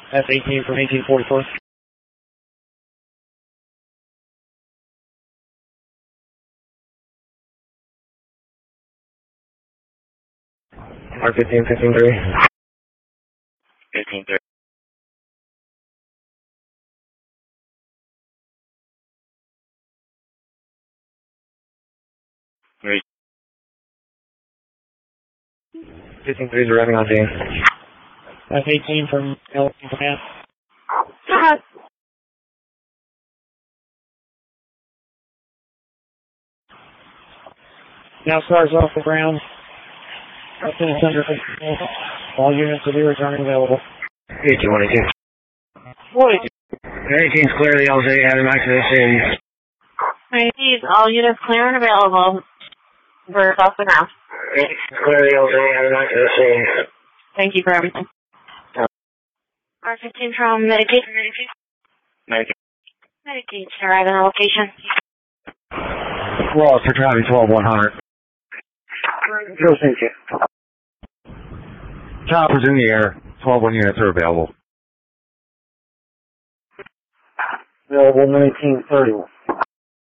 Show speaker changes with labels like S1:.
S1: That's 18 from 1844. R15, 15-3.
S2: 15-3. Reach.
S1: 15-3 is arriving on scene. That's 18 from L. Now stars off the ground. Finish under control. All units will be returning available.
S2: 18-1-18. 18's clear, the LZ having access in.
S3: 18, all units clear and available. We're off the ground.
S2: 18's clear, the LZ having access in.
S3: Thank you for everything. R15 from Medicaid. Medicaid, arriving on location.
S1: Ross for driving 12-100.
S2: Go, thank you.
S1: Choppers in the air. 12-1 units are available.
S2: Available 1931.